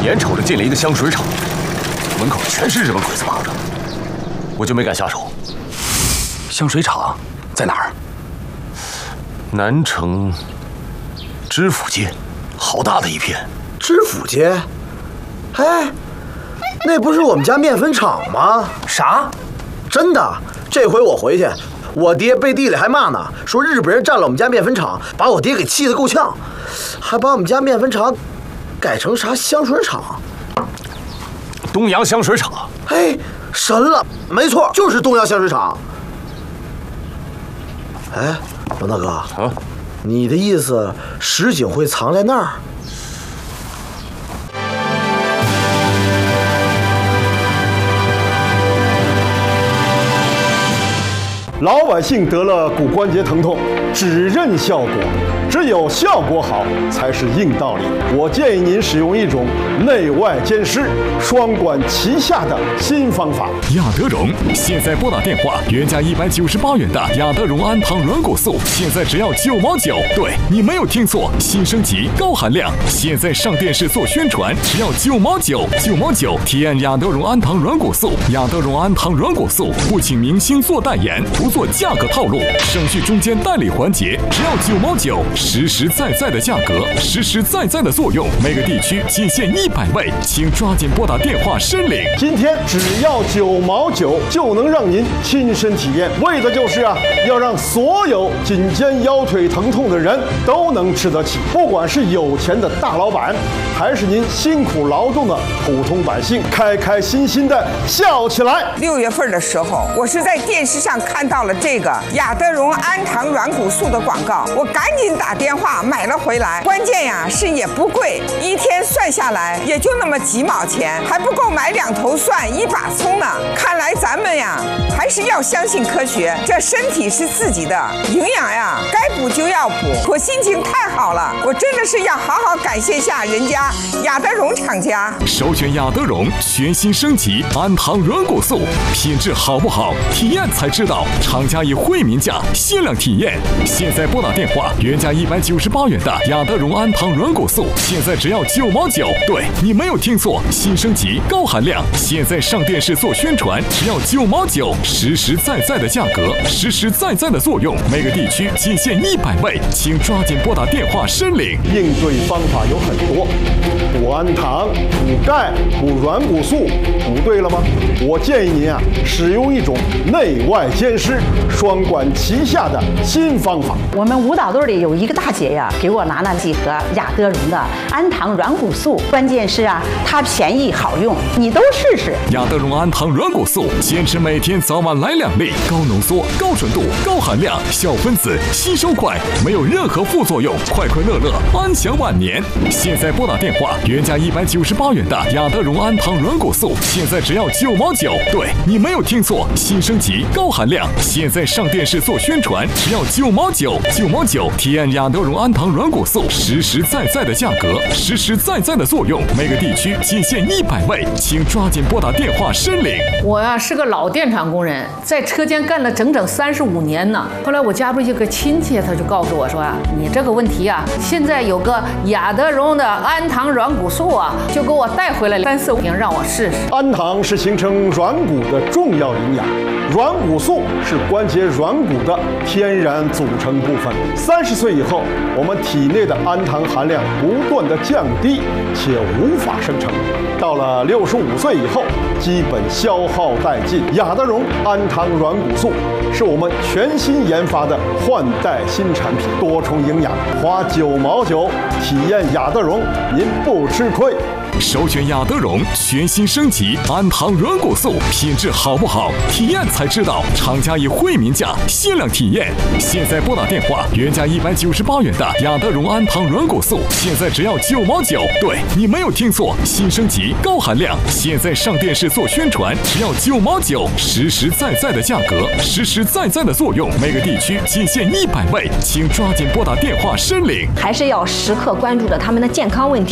眼瞅着进了一个香水厂，门口全是日本鬼子绑着，我就没敢下手。 香水厂在哪儿？ 南城知府街，好大的一片。 知府街？哎，那不是我们家面粉厂吗？ 啥？ 真的，这回我回去，我爹背地里还骂呢，说日本人占了我们家面粉厂，把我爹给气得够呛，还把我们家面粉厂改成啥香水厂？ 东洋香水厂。 哎，神了，没错，就是东洋香水厂。哎，王大哥啊，你的意思石井会藏在那儿？ 老百姓得了骨关节疼痛，只认效果，只有效果好才是硬道理。我建议您使用一种内外兼施、双管齐下的新方法。 雅德荣现在拨打电话，原价198元的雅德荣安糖软骨素，现在只要9毛9。对，你没有听错，新升级高含量，现在上电视做宣传，只要9毛9，9毛9。体验雅德荣安糖软骨素，雅德荣安糖软骨素不请明星做代言，不做价格套路，省去中间代理环节，只要9毛9，实实在在的价格，实实在在的作用，每个地区仅限100位，请抓紧拨打电话申领。 今天只要9毛9，就能让您亲身体验，为的就是要让所有颈肩腰腿疼痛的人都能吃得起，不管是有钱的大老板，还是您辛苦劳动的普通百姓，开开心心的笑起来。 6月份的时候，我是在电视上看到了这个雅德荣安糖软骨素的广告，我赶紧打电话买了回来。关键呀是也不贵，一天算下来也就那么几毛钱，还不够买2头蒜1把葱呢。看来咱们呀还是要相信科学，这身体是自己的，营养呀该补就要补。我心情太好了，我真的是要好好感谢下人家雅德荣厂家。 首选雅德荣全新升级安糖软骨素，品质好不好，体验才知道。厂家以惠民价限量体验，现在拨打电话，原价198元的雅德荣安糖软骨素，现在只要9毛9。对，你没有听错，新升级高含量，现在上电视做宣传，只要9毛9，实实在在的价格，实实在在的作用，每个地区仅限100位，请抓紧拨打电话申领。 应对方法有很多，补安糖、补钙、补软骨素，补对了吗？我建议您使用一种内外兼施、双管齐下的新方法。 我们舞蹈队里有一个大姐呀，给我拿了几盒雅德荣的安糖软骨素，关键是它便宜好用，你都试试。 雅德荣安糖软骨素，坚持每天早晚来2粒，高浓缩、高纯度、高含量，小分子吸收快，没有任何副作用，快快乐乐，安享晚年。现在拨打电话，原价198元的雅德荣安糖软骨素，现在只要9毛9。对，你没有听错，新升级高含量，现在上电视做宣传，只要9毛9，9毛9。体验雅德荣安糖软骨素，实实在在的价格，实实在在的作用，每个地区仅限100位，请抓紧拨打电话申领。 我是个老电厂工人，在车间干了整整35年呢。后来我家不是有个亲戚，他就告诉我说你这个问题现在有个雅德荣的安糖软骨素就给我带回来了3、4瓶让我试试。 安糖是形成软骨的重要营养，软骨素是关节软骨的天然组成部分。30岁以后，我们体内的安糖含量不断的降低，且无法生成。到了65岁以后，基本消耗殆尽。雅德荣安糖软骨素是我们全新研发的换代新产品，多重营养，花9毛9体验雅德荣，您不吃亏。 首选雅德荣全新升级安糖软骨素，品质好不好，体验才知道。厂家以惠民价限量体验，现在拨打电话，原价198元的雅德荣安糖软骨素，现在只要9毛9。对，你没有听错，新升级高含量，现在上电视做宣传，只要9毛9，实实在在的价格，实实在在的作用，每个地区仅限100位，请抓紧拨打电话申领。 还是要时刻关注着他们的健康问题。